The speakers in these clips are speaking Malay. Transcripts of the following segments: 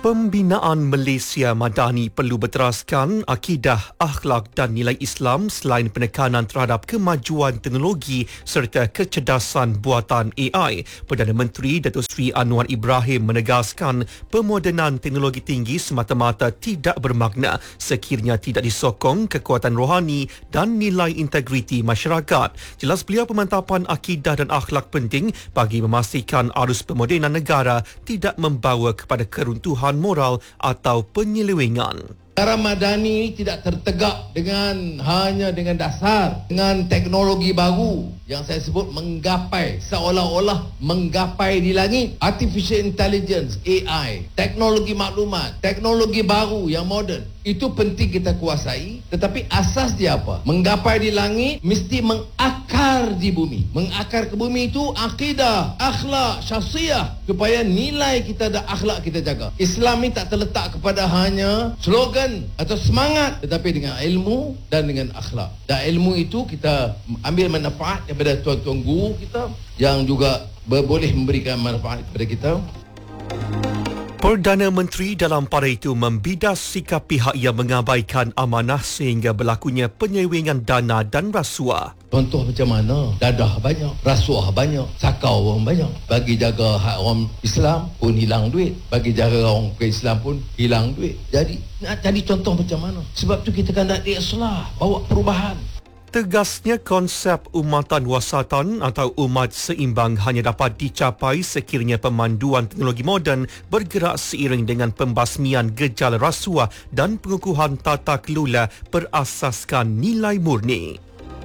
Pembinaan Malaysia Madani perlu berteraskan akidah, akhlak dan nilai Islam selain penekanan terhadap kemajuan teknologi serta kecerdasan buatan AI. Perdana Menteri Datuk Seri Anwar Ibrahim menegaskan pemodenan teknologi tinggi semata-mata tidak bermakna sekiranya tidak disokong kekuatan rohani dan nilai integriti masyarakat. Jelas beliau pemantapan akidah dan akhlak penting bagi memastikan arus pemodenan negara tidak membawa kepada keruntuhan moral atau penyelewengan. Negara Madani ini tidak tertegak hanya dengan dasar, dengan teknologi baru yang saya sebut menggapai, seolah-olah menggapai di langit. Artificial Intelligence, AI, teknologi maklumat, teknologi baru yang moden. Itu penting kita kuasai, tetapi asas dia apa? Menggapai di langit mesti mengakar di bumi. Mengakar ke bumi itu akidah, akhlak, syakhsiyah, supaya nilai kita dan akhlak kita jaga. Islam ini tak terletak kepada hanya slogan atau semangat, tetapi dengan ilmu dan dengan akhlak. Dan ilmu itu kita ambil manfaat daripada tuan-tuan guru kita yang juga boleh memberikan manfaat kepada kita. Perdana Menteri dalam pada itu membidas sikap pihak yang mengabaikan amanah sehingga berlakunya penyelewengan dana dan rasuah. Contoh macam mana? Dadah banyak, rasuah banyak, sakau orang banyak. Bagi jaga hak orang Islam pun hilang duit. Bagi jaga orang Islam pun hilang duit. Jadi nak jadi contoh macam mana? Sebab tu kita kan nak diislah, bawa perubahan. Tegasnya konsep umatan wasatan atau umat seimbang hanya dapat dicapai sekiranya pemanduan teknologi moden bergerak seiring dengan pembasmian gejala rasuah dan pengukuhan tata kelola berasaskan nilai murni.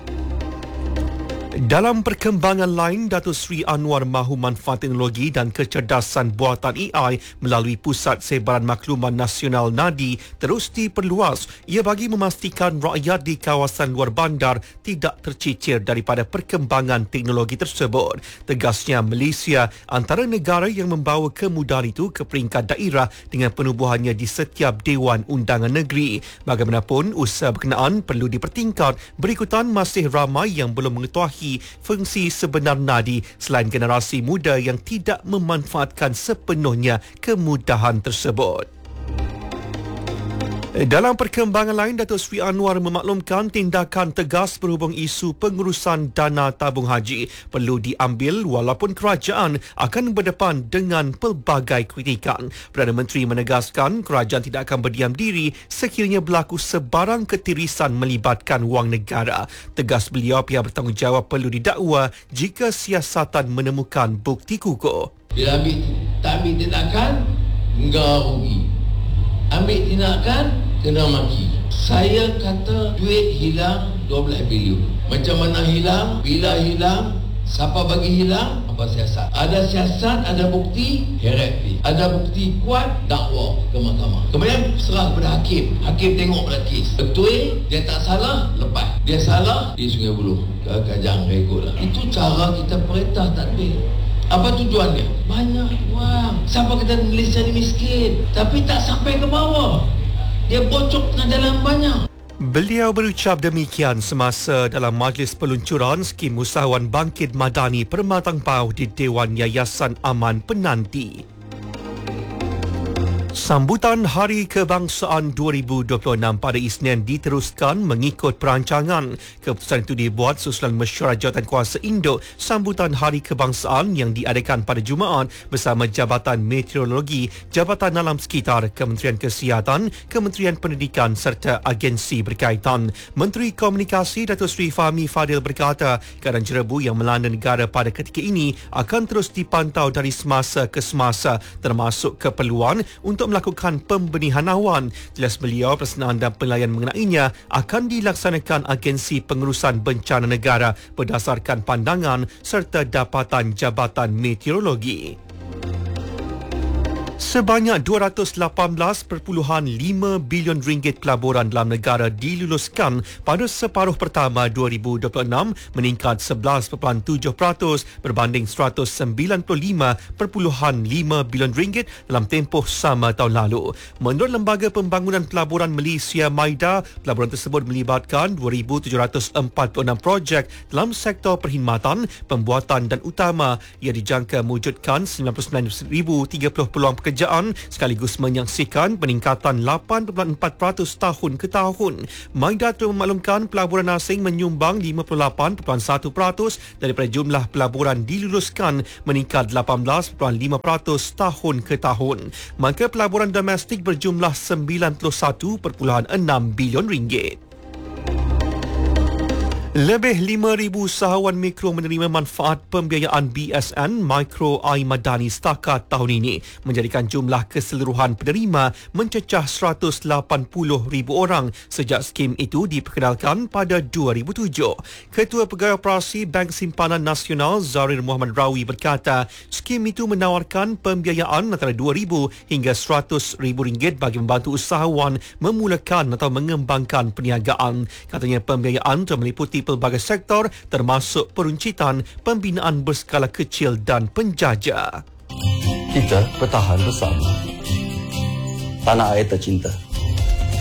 Dalam perkembangan lain, Datuk Seri Anwar mahu manfaat teknologi dan kecerdasan buatan AI melalui Pusat Sebaran Makluman Nasional NADI terus diperluas. Ia bagi memastikan rakyat di kawasan luar bandar tidak tercicir daripada perkembangan teknologi tersebut. Tegasnya Malaysia antara negara yang membawa kemudahan itu ke peringkat daerah dengan penubuhannya di setiap Dewan Undangan Negeri. Bagaimanapun, usaha berkenaan perlu dipertingkat berikutan masih ramai yang belum mengetahui fungsi sebenar NADI selain generasi muda yang tidak memanfaatkan sepenuhnya kemudahan tersebut. Dalam perkembangan lain, Datuk Seri Anwar memaklumkan tindakan tegas berhubung isu pengurusan dana tabung haji perlu diambil walaupun kerajaan akan berdepan dengan pelbagai kritikan. Perdana Menteri menegaskan kerajaan tidak akan berdiam diri sekiranya berlaku sebarang ketirisan melibatkan wang negara. Tegas beliau, pihak bertanggungjawab perlu didakwa jika siasatan menemukan bukti kukuh. Bila tak ambil tindakan, enggak rugi. Ambil tindakan, kena maki. Saya kata duit hilang 12 bilion. Macam mana hilang? Bila hilang? Siapa bagi hilang? Apa siasat? Ada siasat, ada bukti, heret. Ada bukti kuat, dakwa ke mahkamah. Kemudian serah kepada hakim. Hakim tengok pada kes. Betul, dia tak salah, lepas. Dia salah, di Sungai Buloh. Ke Kajang, ikutlah. Itu cara kita perintah tadbir. Apa tujuannya? Banyak wang. Siapa kata Malaysia ni miskin? Tapi tak sampai ke bawah. Dia bocok tengah dalam banyak. Beliau berucap demikian semasa dalam majlis peluncuran skim usahawan bangkit Madani Permatang Pau di Dewan Yayasan Aman Penanti. Sambutan Hari Kebangsaan 2026 pada Isnin diteruskan mengikut perancangan. Keputusan itu dibuat susulan mesyuarat Jawatankuasa Induk sambutan Hari Kebangsaan yang diadakan pada Jumaat bersama Jabatan Meteorologi, Jabatan Alam Sekitar, Kementerian Kesihatan, Kementerian Pendidikan serta agensi berkaitan. Menteri Komunikasi Datuk Seri Fahmi Fadil berkata, keadaan jerebu yang melanda negara pada ketika ini akan terus dipantau dari semasa ke semasa termasuk keperluan untuk melakukan pembenihan awan. Jelas beliau, pelaksanaan dan penilaian mengenainya akan dilaksanakan agensi pengurusan bencana negara berdasarkan pandangan serta dapatan Jabatan Meteorologi. Sebanyak 218.5 bilion ringgit pelaburan dalam negara diluluskan pada separuh pertama 2026, meningkat 11.7% berbanding 195.5 bilion ringgit dalam tempoh sama tahun lalu. Menurut Lembaga Pembangunan Pelaburan Malaysia MIDA, pelaburan tersebut melibatkan 2,746 projek dalam sektor perkhidmatan, pembuatan dan utama yang dijangka mewujudkan 99,030 peluang pekerjaan perniagaan sekaligus menyaksikan peningkatan 8.4% tahun ke tahun. Maidat memaklumkan pelaburan asing menyumbang 58.1% daripada jumlah pelaburan diluluskan meningkat 18.5% tahun ke tahun. Maka pelaburan domestik berjumlah 91.6 bilion ringgit. Lebih 5,000 usahawan mikro menerima manfaat pembiayaan BSN Mikro Ai Madani setakat tahun ini, menjadikan jumlah keseluruhan penerima mencecah 180,000 orang sejak skim itu diperkenalkan pada 2007. Ketua Pegawai Operasi Bank Simpanan Nasional Zarir Muhammad Rawi berkata, skim itu menawarkan pembiayaan antara RM2,000 hingga RM100,000 bagi membantu usahawan memulakan atau mengembangkan perniagaan. Katanya pembiayaan itu meliputi pelbagai sektor termasuk peruncitan, pembinaan berskala kecil dan penjaja. Kita bertahan bersama. Tanah air tercinta.